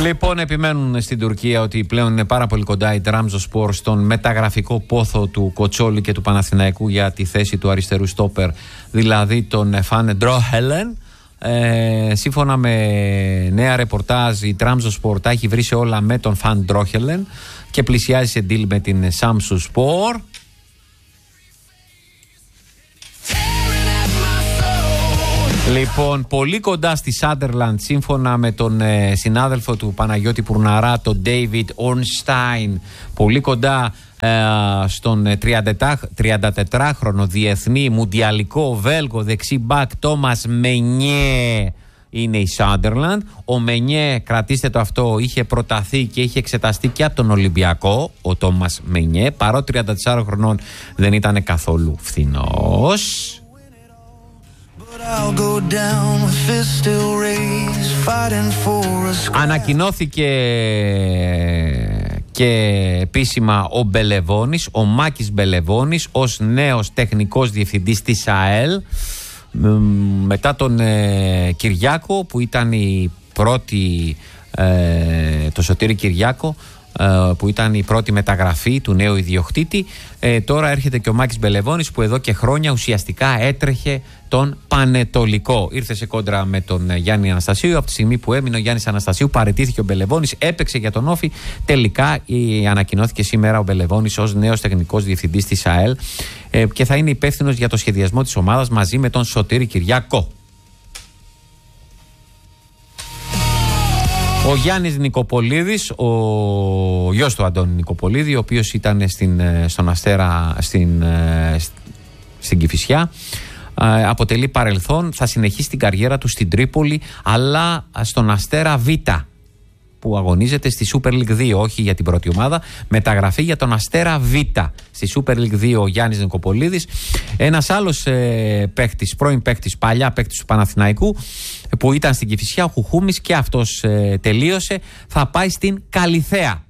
Λοιπόν, επιμένουν στην Τουρκία ότι πλέον είναι πάρα πολύ κοντά η Trabzonspor στον μεταγραφικό πόθο του Κοτσόλη και του Παναθηναϊκού για τη θέση του αριστερού στόπερ, δηλαδή τον Φαν Ντρόχελεν. Σύμφωνα με νέα ρεπορτάζ, η Trabzonspor τα έχει βρει σε όλα με τον Φαν Ντρόχελεν και πλησιάζει σε deal με την Samsunspor. Λοιπόν, πολύ κοντά στη Σάντερλαντ, σύμφωνα με τον συνάδελφο του Παναγιώτη Πουρναρά, τον David Ornstein, πολύ κοντά στον 34χρονο διεθνή μουντιαλικό Βέλγο δεξί μπακ Τόμας Μενιέ είναι η Σάντερλαντ. Ο Μενιέ, κρατήστε το αυτό, είχε προταθεί και είχε εξεταστεί και από τον Ολυμπιακό, ο Τόμας Μενιέ, παρότι 34 χρονών δεν ήταν καθόλου φθηνός. Ανακοινώθηκε και επίσημα ο Μπελεβώνης, ο Μάκης Μπελεβώνης, ως νέος τεχνικός διευθυντής της ΑΕΛ, μετά τον Κυριάκο που ήταν η πρώτη, το Σωτήρη Κυριάκο, που ήταν η πρώτη μεταγραφή του νέου ιδιοκτήτη. Τώρα έρχεται και ο Μάκης Μπελεβώνης, που εδώ και χρόνια ουσιαστικά έτρεχε τον Πανετολικό. Ήρθε σε κόντρα με τον Γιάννη Αναστασίου. Από τη στιγμή που έμεινε ο Γιάννης Αναστασίου, παραιτήθηκε ο Μπελεβώνης, έπαιξε για τον Όφη. Τελικά ανακοινώθηκε σήμερα ο Μπελεβώνης ως νέος τεχνικός διευθυντής της ΑΕΛ και θα είναι υπεύθυνος για το σχεδιασμό της ομάδας μαζί με τον Σωτήρη Κυριάκο. Ο Γιάννης Νικοπολίδης, ο γιος του Αντώνη Νικοπολίδη, ο οποίος ήταν στον Αστέρα στην Κηφισιά, αποτελεί παρελθόν, θα συνεχίσει την καριέρα του στην Τρίπολη, αλλά στον Αστέρα Β, που αγωνίζεται στη Super League 2, όχι για την πρώτη ομάδα. Μεταγραφή για τον Αστέρα Β στη Super League 2 ο Γιάννης Νικοπολίδης. Ένας άλλος παίχτης, πρώην παίχτης, παλιά παίχτης του Παναθηναϊκού, που ήταν στην Κηφισιά, ο Χουχούμης, και αυτός τελείωσε. Θα πάει στην Καλιθέα.